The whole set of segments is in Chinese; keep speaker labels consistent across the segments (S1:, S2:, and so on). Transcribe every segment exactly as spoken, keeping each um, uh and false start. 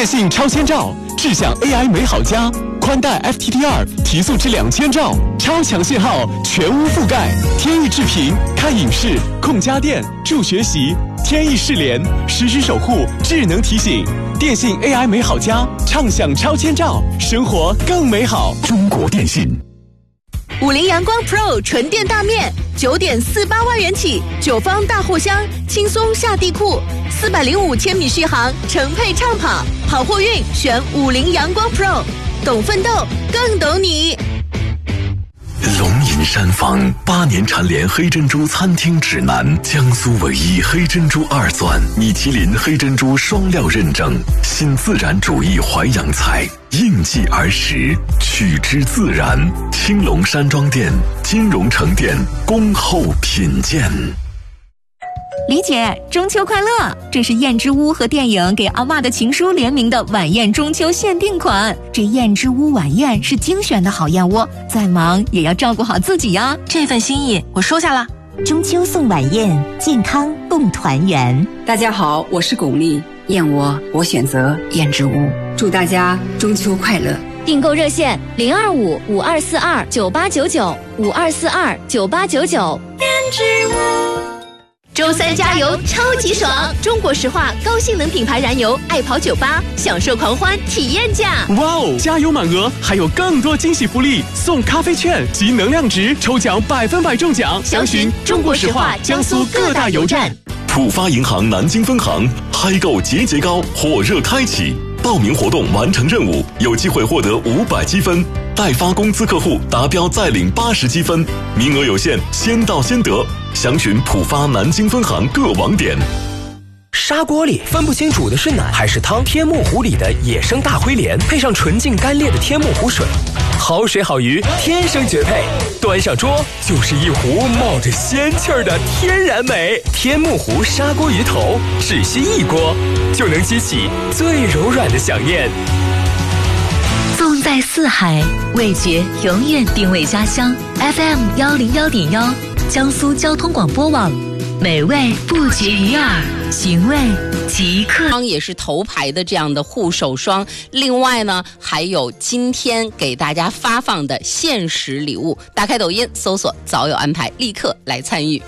S1: 电信超千兆，智享 A I 美好家，宽带 F T T 二提速至两千兆，超强信号，全屋覆盖，天翼智屏，看影视，控家电，助学习，天翼视联，实时守护，智能提醒。电信 A I 美好家，畅享超千兆，生活更美好。中国电信。
S2: 五菱阳光 Pro 纯电大面，九点四八万元起，九方大货箱，轻松下地库，四百零五千米续航，乘配畅跑，好货运选五菱阳光 Pro， 懂奋斗，更懂你。
S3: 龙吟山坊八年蝉联黑珍珠餐厅指南，江苏唯一黑珍珠二钻，米其林黑珍珠双料认证，新自然主义淮扬菜，应季而食，取之自然。青龙山庄店、金融城店恭候品鉴。
S4: 李姐，中秋快乐！这是燕之屋和电影给阿嬷的情书联名的晚宴中秋限定款。这燕之屋晚宴是精选的好燕窝，再忙也要照顾好自己呀。
S2: 这份心意我收下了。
S5: 中秋送晚宴，健康共团圆。
S6: 大家好，我是巩俐，燕窝我选择燕之屋，祝大家中秋快乐。
S7: 订购热线零二五五二四二九八九九五二四二九八九九。燕之屋。
S2: 周三加油超级爽！中国石化高性能品牌燃油，爱跑九八，享受狂欢体验价。
S1: 哇哦！加油满额，还有更多惊喜福利，送咖啡券及能量值，抽奖百分百中奖。详询中国石化江苏各大油站。
S3: 浦发银行南京分行嗨购节节高火热开启，报名活动完成任务有机会获得五百积分，代发工资客户达标再领八十积分，名额有限，先到先得。详询浦发南京分行各网点。
S8: 砂锅里分不清煮的是奶还是汤，天目湖里的野生大灰鲢配上纯净干裂的天目湖水，好水好鱼天生绝配，端上桌就是一壶冒着仙气儿的天然美。天目湖砂锅鱼头，只需一锅就能激起最柔软的想念。
S9: 纵在四海，味觉永远定位家乡。F M 幺零幺点幺，江苏交通广播网，美味不绝于耳，寻味即刻。
S10: 双也是头牌的这样的护手霜，另外呢，还有今天给大家发放的限时礼物。打开抖音搜索“早有安排”，立刻来参与。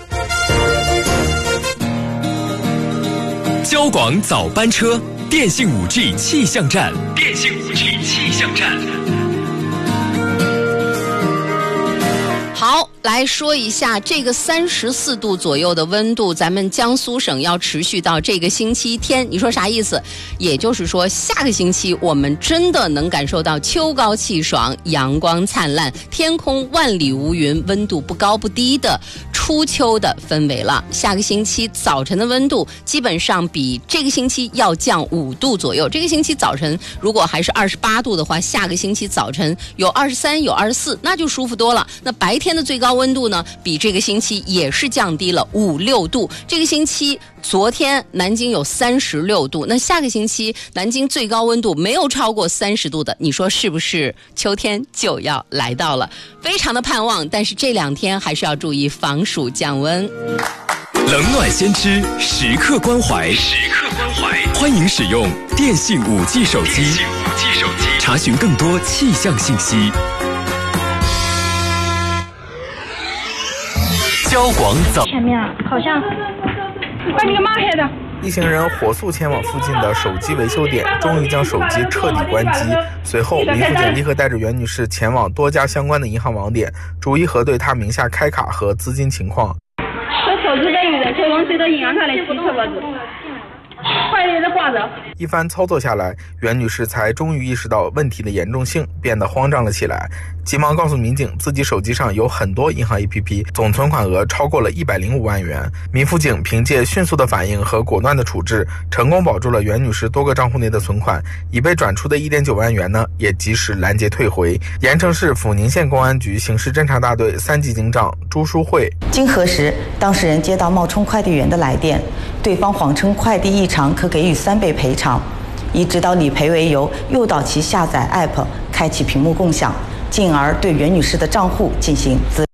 S8: 交广早班车，电信 五 G 气象站，电信 五 G 气象站。
S10: 好，来说一下这个三十四度左右的温度，咱们江苏省要持续到这个星期天。你说啥意思？也就是说，下个星期我们真的能感受到秋高气爽、阳光灿烂、天空万里无云、温度不高不低的初秋的氛围了。下个星期早晨的温度基本上比这个星期要降五度左右。这个星期早晨如果还是二十八度的话，下个星期早晨有二十三、有二十四，那就舒服多了。那白天的最高温度呢，比这个星期也是降低了五六度。这个星期昨天南京有三十六度，那下个星期南京最高温度没有超过三十度的，你说是不是秋天就要来到了？非常的盼望，但是这两天还是要注意防暑降温。
S8: 冷暖先知，时刻关怀，时刻关怀。欢迎使用电信 五 G 手机，电信 五 G 手机，查询更多气象信息。交广早。
S11: 前面啊，好像把你个妈黑的。
S12: 一行人火速前往附近的手机维修点，终于将手机彻底关机。随后，李辅警立刻带着袁女士前往多家相关的银行网点，逐一核对她名下开卡和资金情况。
S11: 这手机在有的这往谁的银行卡来提车吧子，快点的挂着。
S12: 一番操作下来，袁女士才终于意识到问题的严重性，变得慌张了起来。急忙告诉民警，自己手机上有很多银行 A P P， 总存款额超过了一百零五万元。民辅警凭借迅速的反应和果断的处置，成功保住了袁女士多个账户内的存款，已被转出的一点九万元呢，也及时拦截退回。盐城市阜宁县公安局刑事侦查大队三级警长朱淑慧，
S13: 经核实，当事人接到冒充快递员的来电，对方谎称快递异常可给予三倍赔偿，以指导理赔为由，诱导其下载 A P P， 开启屏幕共享，进而对袁女士的账户进行资